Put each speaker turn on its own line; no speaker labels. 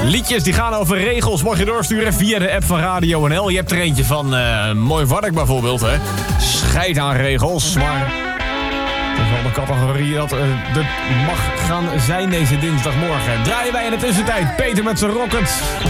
Liedjes die gaan over regels mag je doorsturen via de app van Radio NL. Je hebt er eentje van Mooi Wark bijvoorbeeld, hè. Scheid aan regels, maar... dat is wel de categorie dat mag gaan zijn deze dinsdagmorgen. Draaien wij in de tussentijd Peter met zijn Rocket.